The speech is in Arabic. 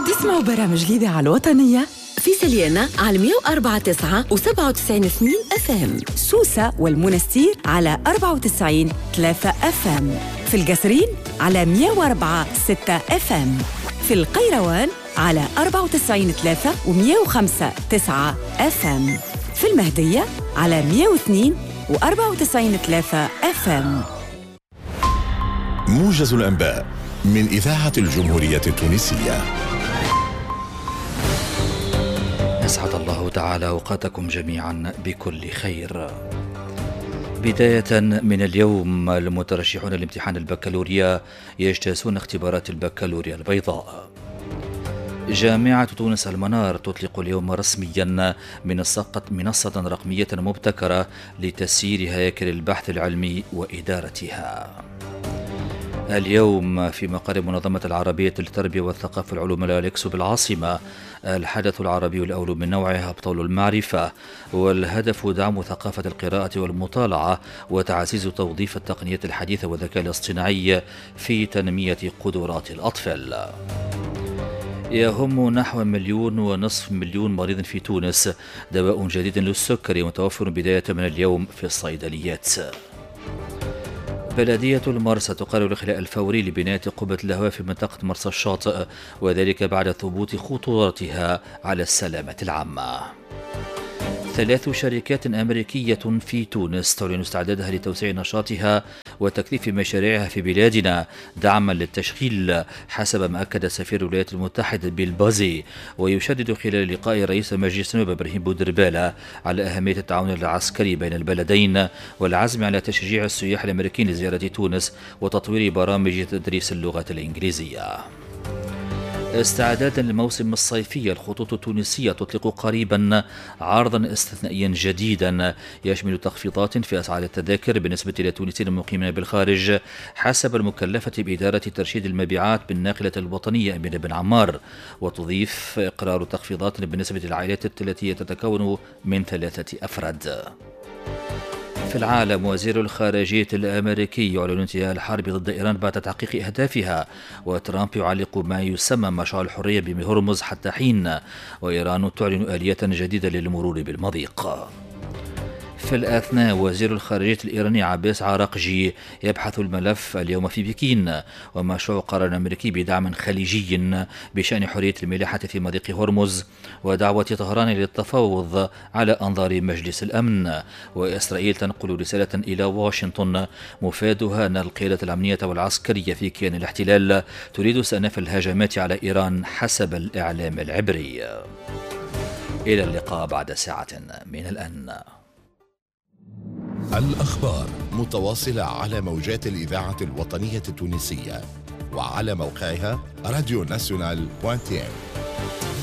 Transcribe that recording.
تسمعوا برامج الإذاعة الوطنية في سليانة على 104.9 و97 سنين FM، سوسة والمنستير على 94.3 FM، في القصرين على 104.6 FM، في القيروان على 94.3 و105.9 FM، في المهدية على 102 و94.3 FM. موجز الأنباء من إذاعة الجمهورية التونسية. أسعد الله تعالى أوقاتكم جميعا بكل خير. بداية من اليوم المترشحون لامتحان البكالوريا يجتازون اختبارات البكالوريا البيضاء. جامعة تونس المنار تطلق اليوم رسميا منصة رقمية مبتكرة لتسيير هياكل البحث العلمي وإدارتها. اليوم في مقر منظمة العربية للتربية والثقافة العلوم الأليكسو بالعاصمة الحدث العربي الأول من نوعه أبطال المعرفة، والهدف دعم ثقافة القراءة والمطالعة وتعزيز توظيف التقنيات الحديثة والذكاء الاصطناعي في تنمية قدرات الأطفال. يهم نحو 1.5 مليون مريض في تونس دواء جديد للسكري متوفر بداية من اليوم في الصيدليات. بلدية المرسى تقرر الإخلاء الفوري لبناية قبة الهواء في منطقة مرسى الشاطئ، وذلك بعد ثبوت خطورتها على السلامة العامة. 3 شركات أمريكية في تونس تعلن استعدادها لتوسيع نشاطها وتكثيف مشاريعها في بلادنا دعما للتشغيل، حسب ما أكد سفير الولايات المتحدة بالبازي، ويشدد خلال لقاء رئيس مجلس النواب إبراهيم بودربالة على أهمية التعاون العسكري بين البلدين والعزم على تشجيع السياح الأمريكيين لزيارة تونس وتطوير برامج تدريس اللغة الإنجليزية. استعدادا للموسم الصيفي، الخطوط التونسية تطلق قريبا عرضا استثنائيا جديدا يشمل تخفيضات في أسعار التذاكر بالنسبة للتونسيين المقيمين بالخارج حسب المكلفة بإدارة ترشيد المبيعات بالناقلة الوطنية أمينة بن عمار، وتضيف إقرار تخفيضات بالنسبة للعائلات التي تتكون من 3 أفراد. في العالم، وزير الخارجية الأمريكي يعلن انتهاء الحرب ضد إيران بعد تحقيق أهدافها، وترامب يعلق ما يسمى مشروع الحرية بهرمز حتى حين، وإيران تعلن آلية جديدة للمرور بالمضيق. في الأثناء، وزير الخارجية الإيراني عباس عراقجي يبحث الملف اليوم في بكين، ومشروع قرار أمريكي بدعم خليجي بشأن حرية الملاحة في مضيق هرمز، ودعوة طهران للتفاوض على أنظار مجلس الأمن. وإسرائيل تنقل رسالة إلى واشنطن مفادها أن القيادة الأمنية والعسكرية في كيان الاحتلال تريد استئناف الهجمات على إيران حسب الإعلام العبري. إلى اللقاء بعد ساعة من الآن. الأخبار متواصلة على موجات الإذاعة الوطنية التونسية وعلى موقعها راديو ناسيونال.tn.